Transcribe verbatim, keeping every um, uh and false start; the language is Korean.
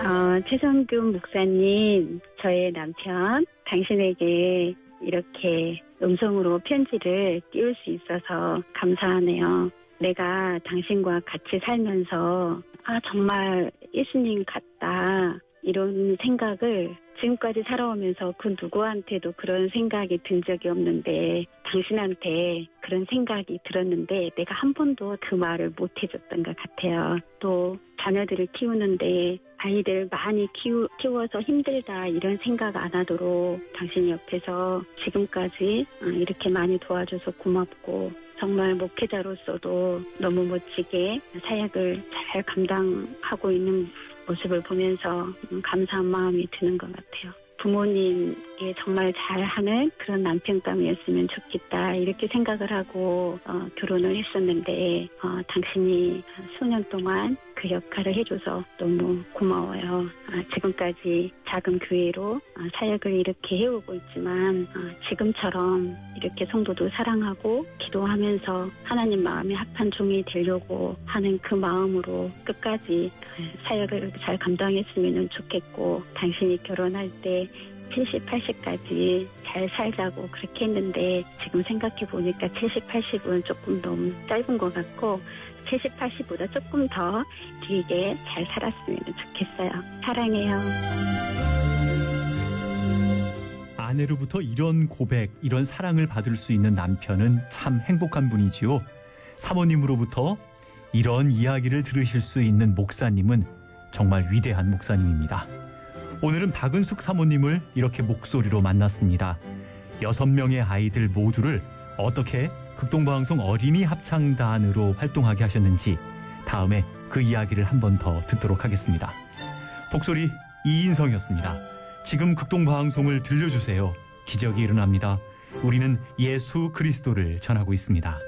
어, 최성균 목사님, 저의 남편, 당신에게 이렇게 음성으로 편지를 띄울 수 있어서 감사하네요. 내가 당신과 같이 살면서 아 정말 예수님 같다 이런 생각을 지금까지 살아오면서 그 누구한테도 그런 생각이 든 적이 없는데 당신한테 그런 생각이 들었는데 내가 한 번도 그 말을 못 해줬던 것 같아요. 또 자녀들을 키우는데 아이들 많이 키우, 키워서 힘들다 이런 생각 안 하도록 당신이 옆에서 지금까지 이렇게 많이 도와줘서 고맙고 정말 목회자로서도 너무 멋지게 사역을 잘 감당하고 있는 모습을 보면서 감사한 마음이 드는 것 같아요. 부모님께 정말 잘하는 그런 남편감이었으면 좋겠다 이렇게 생각을 하고 어, 결혼을 했었는데 어, 당신이 수년 동안 그 역할을 해줘서 너무 고마워요. 아, 지금까지 작은 교회로 어, 사역을 이렇게 해오고 있지만 어, 지금처럼 이렇게 성도도 사랑하고 기도하면서 하나님 마음에 합한 종이 되려고 하는 그 마음으로 끝까지 사역을 잘 감당했으면 좋겠고 당신이 결혼할 때 칠십, 팔십까지 잘 살자고 그렇게 했는데 지금 생각해 보니까 칠십, 팔십은 조금 너무 짧은 것 같고 칠십, 팔십보다 조금 더 길게 잘 살았으면 좋겠어요. 사랑해요. 아내로부터 이런 고백, 이런 사랑을 받을 수 있는 남편은 참 행복한 분이지요. 사모님으로부터 이런 이야기를 들으실 수 있는 목사님은 정말 위대한 목사님입니다. 오늘은 박은숙 사모님을 이렇게 목소리로 만났습니다. 여섯 명의 아이들 모두를 어떻게 극동방송 어린이 합창단으로 활동하게 하셨는지 다음에 그 이야기를 한 번 더 듣도록 하겠습니다. 목소리 이인성이었습니다. 지금 극동방송을 들려주세요. 기적이 일어납니다. 우리는 예수 그리스도를 전하고 있습니다.